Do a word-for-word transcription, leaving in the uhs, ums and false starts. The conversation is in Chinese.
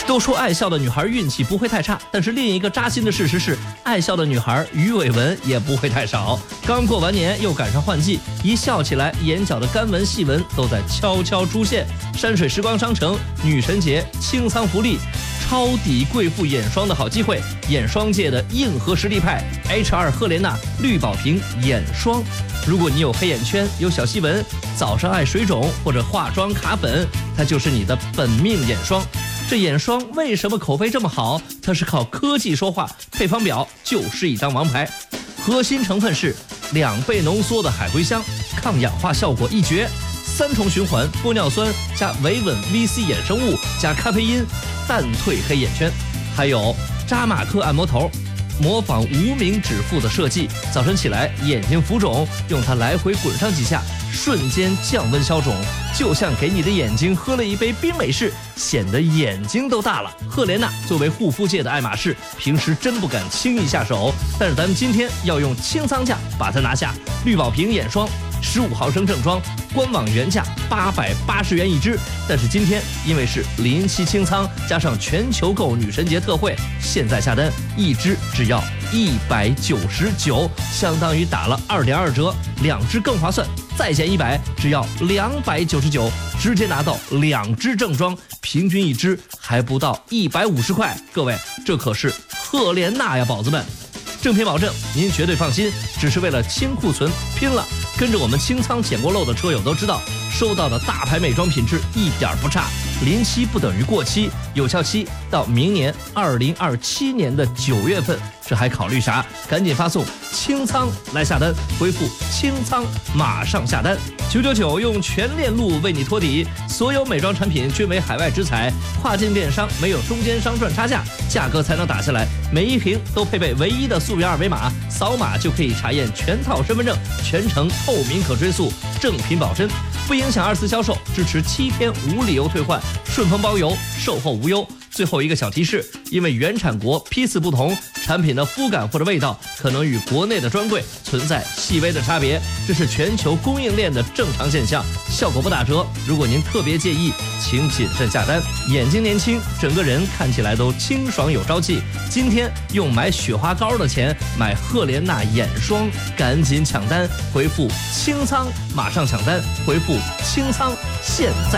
都说爱笑的女孩运气不会太差，但是另一个扎心的事实是，爱笑的女孩鱼尾纹也不会太少。刚过完年又赶上换季，一笑起来，眼角的干纹细纹都在悄悄出现。山水时光商城女神节清仓福利，超抵贵妇眼霜的好机会，眼霜界的硬核实力派 H 二 赫莲娜绿宝瓶眼霜。如果你有黑眼圈、有小细纹，早上爱水肿或者化妆卡粉，它就是你的本命眼霜。这眼霜为什么口碑这么好？它是靠科技说话，配方表就是一张王牌。核心成分是两倍浓缩的海茴香，抗氧化效果一绝，三重循环玻尿酸加维稳 V C 衍生物加咖啡因，淡退黑眼圈。还有扎马克按摩头，模仿无名指腹的设计，早晨起来眼睛浮肿，用它来回滚上几下，瞬间降温消肿，就像给你的眼睛喝了一杯冰美式，显得眼睛都大了。赫莲娜作为护肤界的爱马仕，平时真不敢轻易下手，但是咱们今天要用清仓价把它拿下。绿宝瓶眼霜十五毫升正装，官网原价八百八十元一支，但是今天因为是临期清仓，加上全球购女神节特惠，现在下单一支只要一百九十九，相当于打了二点二折，两支更划算，再减一百，只要两百九十九，直接拿到两支正装，平均一支还不到一百五十块。各位，这可是赫莲娜呀，宝子们！正品保证，您绝对放心。只是为了清库存，拼了！跟着我们清仓捡过漏的车友都知道，收到的大牌美妆品质一点不差。临期不等于过期，有效期到明年二零二七年的九月份，这还考虑啥？赶紧发送清仓来下单，回复清仓马上下单。九九九用全链路为你托底，所有美妆产品均为海外直采，跨境电商没有中间商赚差价，价格才能打下来。每一瓶都配备唯一的溯源二维码，扫码就可以查验全套身份证，全程透明可追溯，正品保真，不影响二次销售，支持七天无理由退换，顺丰包邮，售后无忧。最后一个小提示，因为原产国批次不同，产品的肤感或者味道可能与国内的专柜存在细微的差别，这是全球供应链的正常现象，效果不打折。如果您特别介意，请谨慎下单。眼睛年轻，整个人看起来都清爽有朝气。今天用买雪花膏的钱买赫莲娜眼霜，赶紧抢单，回复清仓马上抢单，回复清仓现在。